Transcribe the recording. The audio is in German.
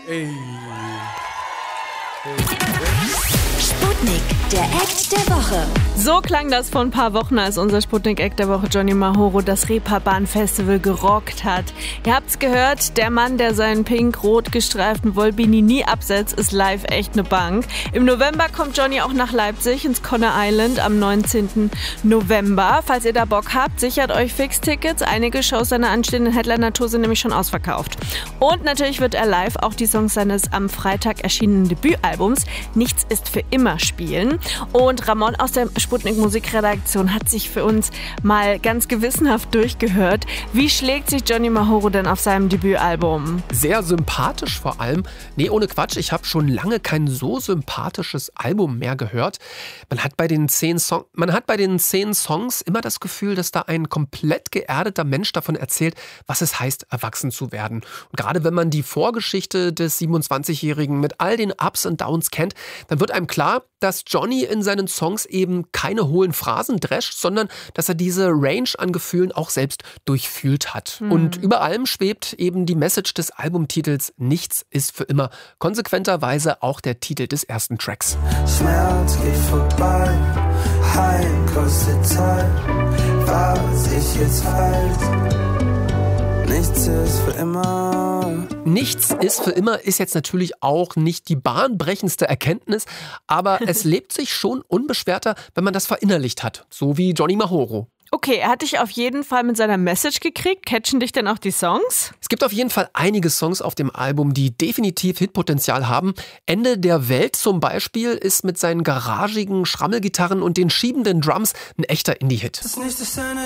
Ey. Sputnik, der Act der Woche. So klang das vor ein paar Wochen, als unser Sputnik-Act der Woche Johnny Mahoro das Reeperbahn-Festival gerockt hat. Ihr habt's gehört, der Mann, der seinen pink-rot gestreiften Wollbeanie nie absetzt, ist live echt eine Bank. Im November kommt Johnny auch nach Leipzig ins Conner Island am 19. November. Falls ihr da Bock habt, sichert euch Fix-Tickets. Einige Shows seiner anstehenden Headliner-Tour sind nämlich schon ausverkauft. Und natürlich wird er live auch die Songs seines am Freitag erschienenen Debütalbums Nichts ist für immer spielen. Und Ramon aus der Sputnik-Musikredaktion hat sich für uns mal ganz gewissenhaft durchgehört. Wie schlägt sich Johnny Mahoro denn auf seinem Debütalbum? Sehr sympathisch vor allem. Nee, ohne Quatsch, ich habe schon lange kein so sympathisches Album mehr gehört. Man hat bei den 10 Songs immer das Gefühl, dass da ein komplett geerdeter Mensch davon erzählt, was es heißt, erwachsen zu werden. Und gerade wenn man die Vorgeschichte des 27-Jährigen mit all den Ups und Downs kennt, dann wird einem klar, dass Johnny in seinen Songs eben keine hohlen Phrasen drescht, sondern dass er diese Range an Gefühlen auch selbst durchfühlt hat. Und über allem schwebt eben die Message des Albumtitels Nichts ist für immer. Konsequenterweise auch der Titel des ersten Tracks. Schmerz geht vorbei, Heim kostet Zeit, was ich jetzt weiß. Nichts ist für immer. Nichts ist für immer ist jetzt natürlich auch nicht die bahnbrechendste Erkenntnis, aber es lebt sich schon unbeschwerter, wenn man das verinnerlicht hat, so wie Johnny Mahoro. Okay, er hat dich auf jeden Fall mit seiner Message gekriegt. Catchen dich denn auch die Songs? Es gibt auf jeden Fall einige Songs auf dem Album, die definitiv Hitpotenzial haben. Ende der Welt zum Beispiel ist mit seinen garagigen Schrammelgitarren und den schiebenden Drums ein echter Indie-Hit. Das Nichts ist eine